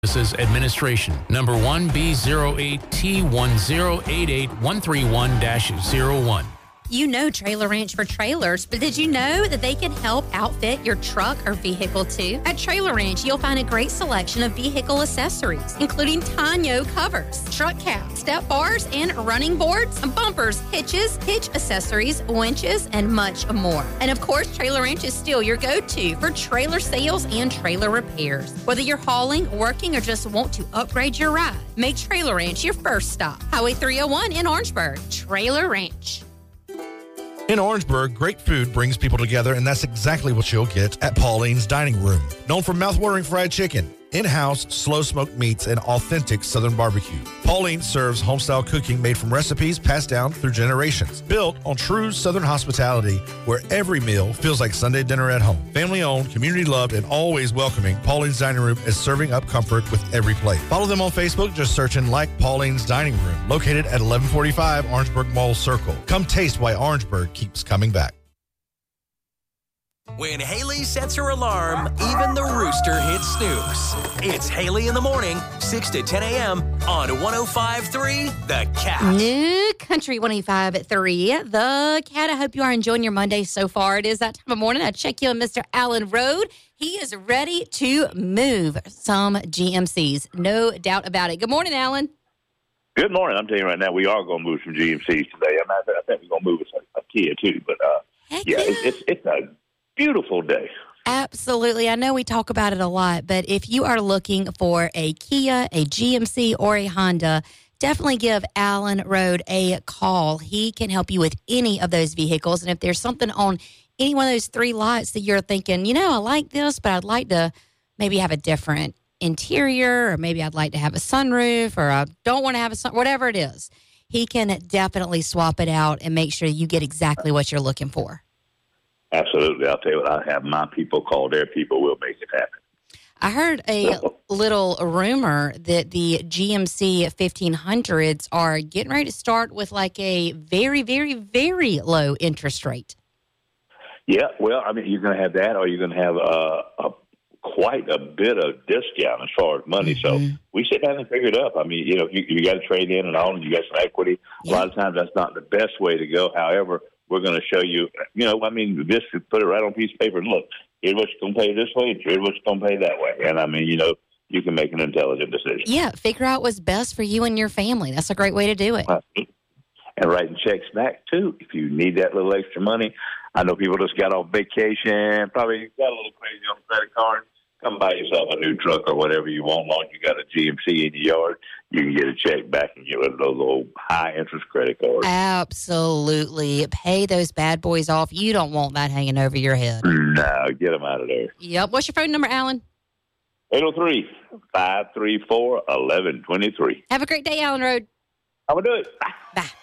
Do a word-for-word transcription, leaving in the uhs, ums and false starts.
Services Administration, number one B zero eight T one zero eight eight one three one dash zero one. You know Trailer Ranch for trailers, but did you know that they can help outfit your truck or vehicle too? At Trailer Ranch, you'll find a great selection of vehicle accessories, including tonneau covers, truck caps, step bars, and running boards, bumpers, hitches, hitch accessories, winches, and much more. And of course, Trailer Ranch is still your go-to for trailer sales and trailer repairs. Whether you're hauling, working, or just want to upgrade your ride, make Trailer Ranch your first stop. Highway three oh one in Orangeburg. Trailer Ranch. In Orangeburg, great food brings people together, and that's exactly what you'll get at Pauline's Dining Room. Known for mouth-watering fried chicken, in-house slow-smoked meats, and authentic Southern barbecue. Pauline serves homestyle cooking made from recipes passed down through generations. Built on true Southern hospitality, where every meal feels like Sunday dinner at home. Family-owned, community-loved, and always welcoming, Pauline's Dining Room is serving up comfort with every plate. Follow them on Facebook, just searching like Pauline's Dining Room, located at eleven forty-five Orangeburg Mall Circle. Come taste why Orangeburg keeps coming back. When Haley sets her alarm, even the rooster hits snooze. It's Haley in the morning, six to ten a.m. on one oh five point three The Cat. New Country one oh five point three The Cat. I hope you are enjoying your Monday so far. It is that time of morning. I check you on Mister Allen Road. He is ready to move some G M Cs. No doubt about it. Good morning, Allen. Good morning. I'm telling you right now, we are going to move some G M Cs today. I'm not, I think we're going to move a, a Kia too. But, uh, Heck yeah, yeah. It's, it's, it's a beautiful day. Absolutely. I know we talk about it a lot, but if you are looking for a Kia, a G M C, or a Honda, definitely give Allen Road a call. He can help you with any of those vehicles. And if there's something on any one of those three lots that you're thinking, you know, I like this, but I'd like to maybe have a different interior, or maybe I'd like to have a sunroof, or I don't want to have a sun, whatever it is, he can definitely swap it out and make sure you get exactly what you're looking for. Absolutely. I'll tell you what, I have my people call their people. We'll make it happen. I heard a little rumor that the G M C fifteen hundreds are getting ready to start with like a very, very, very low interest rate. Yeah, well, I mean, you're going to have that, or you're going to have uh, a quite a bit of discount as far as money. Mm-hmm. So we sit down and figure it up. I mean, you know, you, you got to trade in and all, and you got some equity. Yeah. A lot of times that's not the best way to go. However, we're going to show you, you know, I mean, just put it right on a piece of paper and look, here's what you're going to pay this way, here's what you're going to pay that way. And, I mean, you know, you can make an intelligent decision. Yeah, figure out what's best for you and your family. That's a great way to do it. And writing checks back, too, if you need that little extra money. I know people just got off vacation, probably got a little crazy on the credit card. Come buy yourself a new truck or whatever you want. Long as you got a G M C in your yard, you can get a check back and get rid of those old high-interest credit cards. Absolutely. Pay those bad boys off. You don't want that hanging over your head. No, get them out of there. Yep. What's your phone number, Allen? eight oh three, five three four, one one two three. Have a great day, Allen Road. I'm going to do it. Bye. Bye.